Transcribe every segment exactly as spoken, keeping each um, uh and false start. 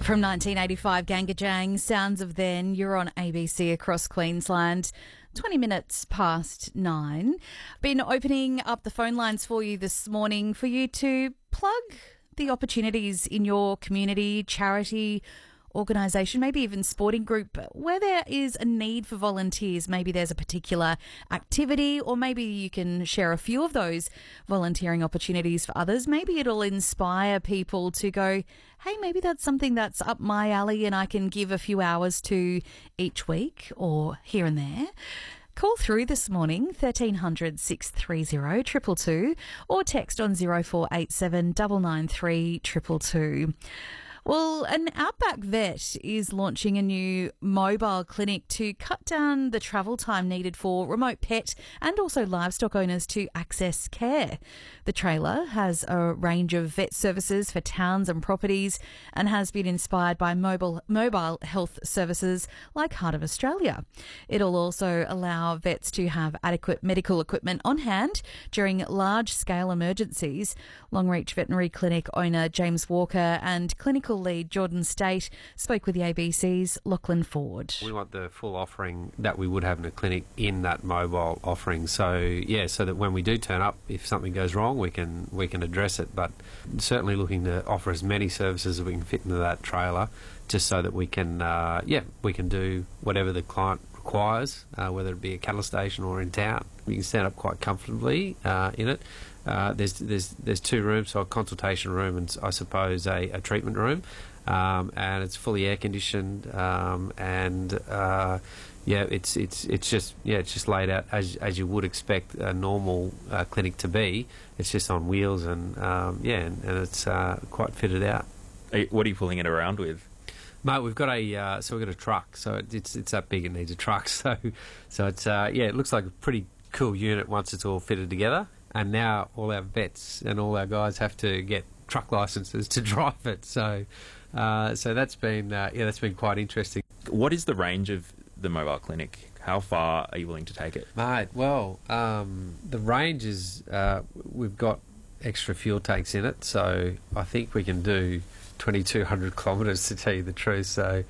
From nineteen eighty-five, Gangajang, Sounds of Then. You're on A B C across Queensland. twenty minutes past nine. Been opening up the phone lines for you this morning for you to plug the opportunities in your community, charity, organisation, maybe even sporting group, where there is a need for volunteers. Maybe there's a particular activity, or maybe you can share a few of those volunteering opportunities for others. Maybe it'll inspire people to go, hey, maybe that's something that's up my alley and I can give a few hours to each week or here and there. Call through this morning, thirteen hundred, six three zero, two two two, or text on zero four eight seven, nine nine three, two two two. Well, an Outback vet is launching a new mobile clinic to cut down the travel time needed for remote pet and also livestock owners to access care. The trailer has a range of vet services for towns and properties and has been inspired by mobile mobile health services like Heart of Australia. It'll also allow vets to have adequate medical equipment on hand during large-scale emergencies. Longreach Veterinary Clinic owner James Walker and clinical lead Jordan State spoke with the A B C's Lachlan Ford. We want the full offering that we would have in a clinic in that mobile offering. So yeah, so that when we do turn up, if something goes wrong, we can we can address it. But certainly looking to offer as many services as we can fit into that trailer, just so that we can uh, yeah we can do whatever the client requires, uh, whether it be a cattle station or in town. You can stand up quite comfortably uh, in it. Uh, there's there's there's two rooms, so a consultation room and I suppose a, a treatment room, um, and it's fully air conditioned, um, and uh, yeah, it's it's it's just yeah it's just laid out as as you would expect a normal uh, clinic to be. It's just on wheels and um, yeah, and, and it's uh, quite fitted out. What are you pulling it around with? Mate, we've got a uh, so we've got a truck, so it, it's it's that big. It needs a truck, so so it's uh, yeah, it looks like a pretty cool unit once it's all fitted together. And now all our vets and all our guys have to get truck licenses to drive it. So, uh, so that's been uh, yeah, that's been quite interesting. What is the range of the mobile clinic? How far are you willing to take it, mate? Well, um, the range is uh, we've got extra fuel tanks in it, so I think we can do twenty-two hundred kilometres to tell you the truth. So.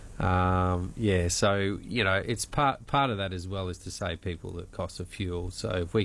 Um, yeah, so you know, it's part part of that as well is to save people the cost of fuel. So if we